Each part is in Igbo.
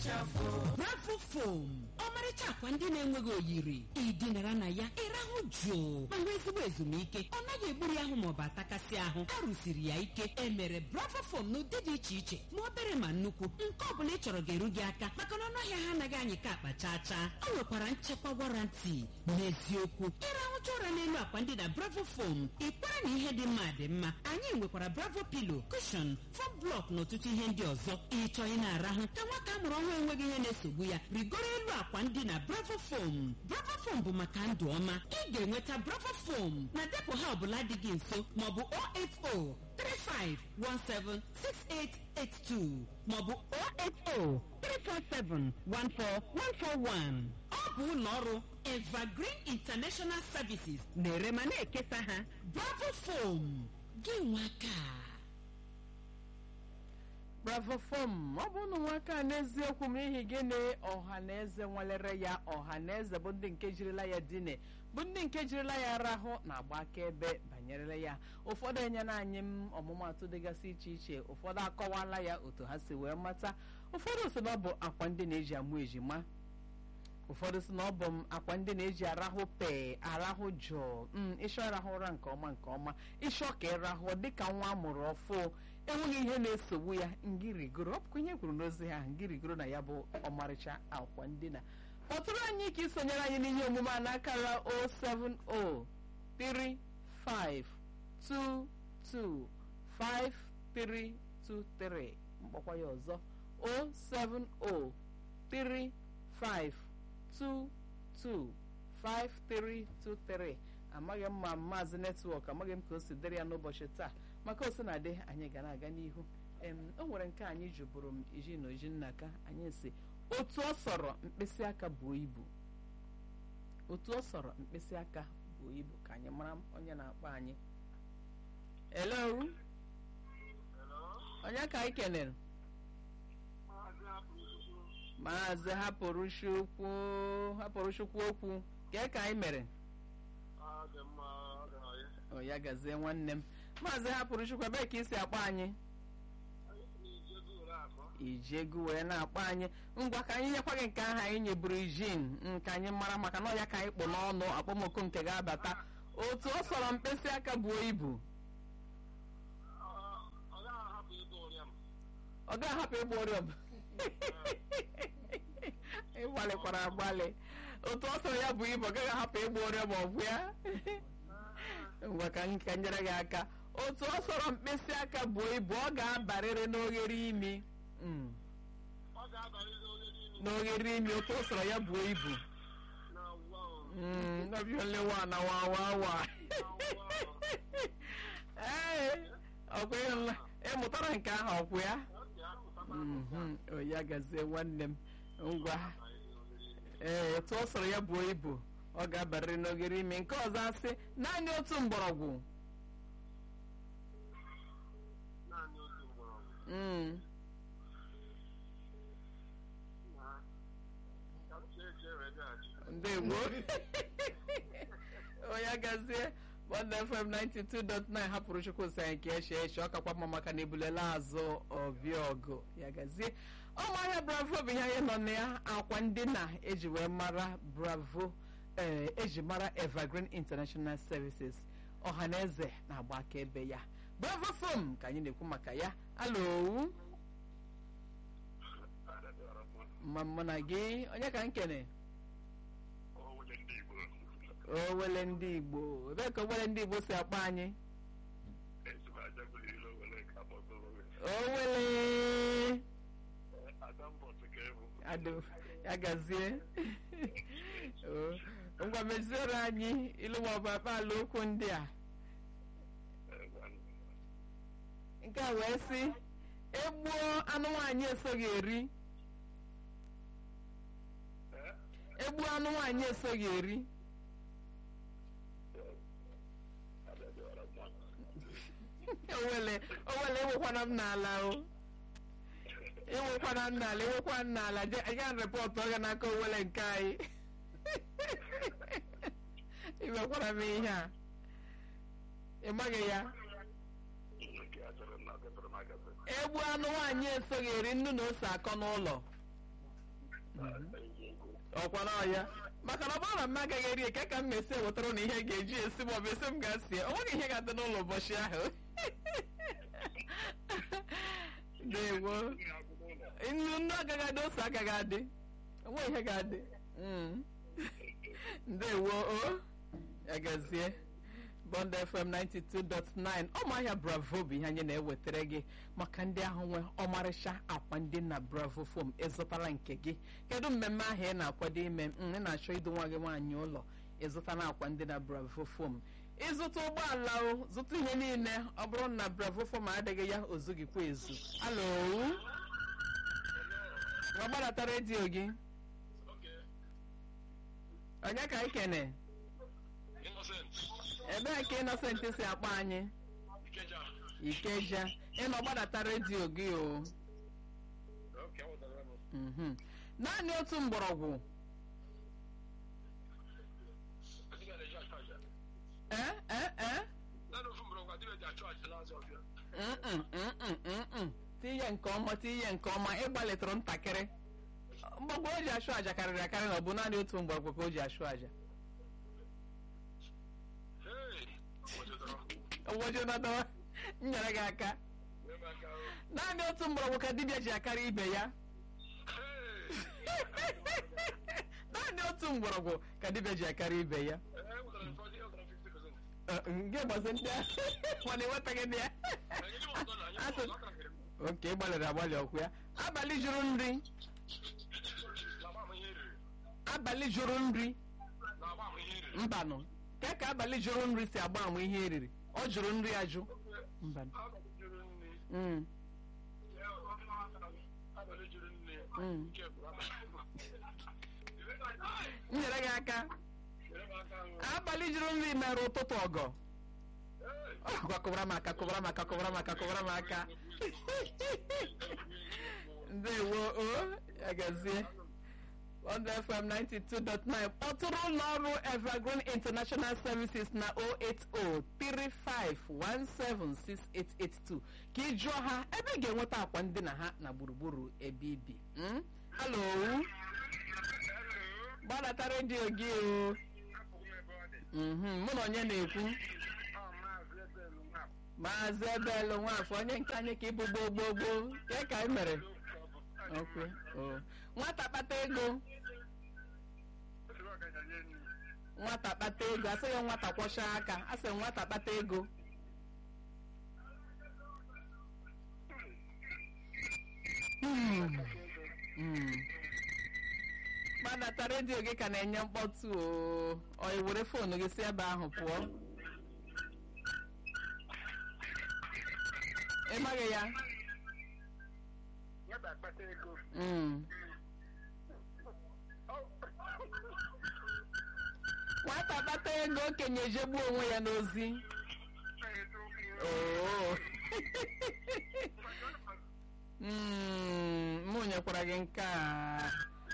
Bravo Foam ọmarịcha akwa ndị na-enweghị oyiri idinara na ya ịrahụ jụụ ma nwee ezigbo ezumike ọ naghị egburu ahụ maọbụ atakasị ahụ a rụsiri ya ike emere Bravo Foam n'ụdị dị iche iche ma obere ma nnukwu nke ọ bụla ị chọrọ ga-eru gị aka maka na ọnụahịa ha anaghị anyị ka akpa chaa chaa o nwekwara nchekwa warranty n'eziokwu ịrahụcha ụra n'elu akwa ndị na Bravo Foam ịkwara na ihe dị mma dị mma anyị nwekwara Bravo Pillow cushion foam block na ọtụtụ ihe ndị ọzọ ịchọ ị na-arahụ ka nwata amụrụ ọhụrụ enweghị ihe na-esogbu ya rigoro elu akwa ndị na Bravo Foam. Bravo Foam bụ maka ndụ ọma ị ga-enweta Bravo Foam na depụ ha ọbụla dị gị nso maọbụ 08035176882 maọbụ 08034714141. Ọ bụ ụlọ ọrụ Evergreen International Services na-ere ma na-ekesa ha. Bravo Foam gị nwaka. Bravo Foam ọ bụ ụnụ nwaka n'eziokwu m n'ihi gịnị ọha na eze nwalere ya ọha na eze bụ ndị nke jirila ya dine bụ ndị nke jirila ya rahụ na-agba akaebe banyere ya ụfọdụ enyela anyị ọmụmatụ dịgasị iche iche ụfọdụ akọwala ya otu ha si wee mata ụfọdụ si na ọ bụ akwa ndị na-eji amụ ejima ụfọdụ si na ọ bụ akwa ndị na-eji arahụ pee arahụ jụụ ịchọ ịrahụ ụra nke ọma ịchọ ka ịrahụ dịka nwa amụrụ ọfụ enweghị ihe na-esogbu ya ngirigoro ọ bụkwa ihe kwuru n'ozi ha ngirigoro na ya bụ ọmarịcha akwa ndina kpọtụrụ anyị ka isonyere anyị n'ihe omume a n'akara 07035225323 mkpọkwa ya ọzọ 07035225323 amaghị m ma maazị netwọk amaghị m ka o si dịrị ya n'ụbọchị taa maka osinadị anyị ga na-aga n'ihu o nwere nke anyị jụbụrụ m iji na oji nnaka anyị si otu ọ sọrọ mkpịsị aka buo ibu otu ọ sọrọ mkpịsị aka buo ibu ka anyị mara onye na-akpọ anyị. Hello onye ka anyị kenere maazị hapụrụ chukwu okwu kee ka anyị mere o ya gazie nwanne m maazị hapụrụ chukwu ebee ka isi akpọ anyị ijegu wee na-akpọ anyị ngwa ka anyị nyekwa gị nke ahụ anyị nyeburu ijin nke anyị mara maka na ọya ka anyị kpụ n'ọnụ akpọmọkụ nke ga-abata otu ọ sọrọ mkpịsị aka buo ibu ọ ga-ahapụ ịgba ụrịọm ịgbalịkwara agbalị otu ọ sọrọ ya bụ ibu ọ gaghị ahapụ ịgba ụrịọm ọ bụ ya ngwa ka nyere gị aka otu ọ sọrọ mkpịsị aka buo ibu ọ ga-abarịrị n'oghere imi n'oghere imi otu ọ sọrọ ya buo ibu ee ọkwa ịmụtara nke ahụ ọkwụ ya ya gazie nwanne m ngwa ee otu ọ sọrọ ya buo ibu ọ ga-abarịrị n'oghere imi nke ọzọ asị naanị otu mgbọrọgwụ ndewo onye gazie Bond FM 92.9 hapụrụ chukwu si anyị ka eche ọ kakwa mma maka na ebulela azụ ọbịọgụ ya gazie ọmahịa Bravo bụ ihe anyị nọ na ya akwa ndị na eji wee mara Bravo eji mara Evergreen International Services ọha na eze na-agba akaebe ya Bravo Foam ka anyị na-ekwu maka ya. Alo mma na gị onye ka nkene Owele ndị Igbo ebe ka Owele ndị Igbo si akpọ anyị Owele ado ya gazie ngwa meziere anyị ilu maọbụ akpaala okwu ndị a nke a wee sị egbuo anụ nwaanyị esoghị eri egbuo anụ nwaanyị esoghị eri Owele ewekwana m n'ala o ewekwana m n'ala ewekwa m n'ala ga repọtụ oge n'aka Owele nke anyị imekwara m ihe a ị maghị ya egbu anụ nwaanyị esoghị eri nnu na ose akọ n'ụlọ ọkwa na ọya maka na ọ bụrụ na m agaghị eri ka m esi ewetara na ihe ga-eji esi ma ọ bụ esi m ga-sie ọ nweghị ihe ga-adị n'ụlọ ụbọchị ahụ ndewo nnu agaghị adị ose agaghị adị onwe ihe ga-adị ndewo o ya gazie Bond FM 92.9 ọmahịa Bravo bụ ihe anyị na-ewetara gị maka ndị ahụ nwe ọmarịcha akwa ndị na Bravo Foam ịzụtara nke gị. Kedu mmemme ahụ ị na-akwado ime ị na-achọ idu nwa gị nwaanyị ụlọ ịzụtara akwa ndị na Bravo Foam, ịzụta ụgbọala o zụta ihe niile ọ bụrụ na Bravo Foam adịghị ya ozugikwa ezu. Alo, gbadata redio gị. Onye ka anyị kene? Ebee ka Innocent si akpọ anyị? Ikeja. Ịnọ gbadata redio gị o. Naanị otu mgbọrọgwụ. Tinye nke ọma ịgbalitụrụ ntakịrị. Mgbọrọgwụ o ji achụ aja karịrị akarị na ọ bụ naanị otu mgbọrọgwụ ka o ji achụ aja. Ụbọchị nọdọwa nyere gị aka. Naanị otu mgbọrọgwụ ka dibịa ji akarị ibe ya. Naanị otu mgbọrọgwụ ka dibịa ji akarị ibe ya. Nke gbazi ndị ahụ mana enwetaghị ndị ya. Oke, gbalịrị agbalị ọkụ ya. Abalị jụrụ nri. Abalị jụrụ nri. Mbanụ. Ka abalị jụrụ nri si agba ama ihe eriri. Ọ jụrụ nri ajụ. Mbanụ. Nyere gị aka. Abalị jụrụ nri mere ụtụtụ ọgọ. Kụbara m aka. Ndewo o ya gazie. On FM 92.9 kpọtụrụ ụlọ ọrụ Evergreen International Services na 08035176882 ka ị jụọ ha ebe ị ga-enweta akwa ndina ha na gburugburu ebe ibi. Halo, gbadata redio gị o. Mụ na onye na-ekwu? Maazị Ebelu Nwafọ, onye nke anyị ka ịbụ gboo ya ka anyị mere. Nwata kpata ego. Asị ya nwata kwọcha aka. Asị nwata kpata ego. Gbadata redio gị ka na-enye mkpọtụ o. Ọ iwere foonu gị si ebe ahụ pụọ. Ị maghị ya? Nwata kpata ego okenye ejegbu onwe ya n'ozi. Mụ nyekwara gị nke a.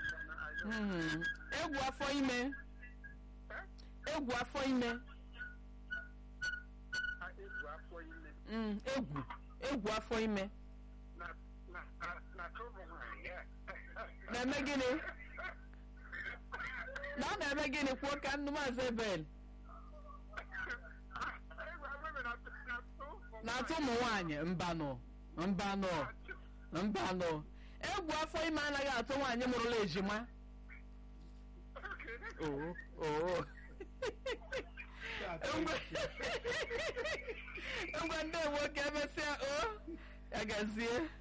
Egwu afọ ime. Egwu afọ ime. Na-eme gịnị? Na ọ na-eme gịnị kwuo ka nnu Maazị Ebel? Na-atụ ụmụ nwaanyị. Mbanụ. Egwu afọ ime anaghị atụ nwaanyị mụrụla ejima. Ngwa ndị nwoke emesịa o ya gazie.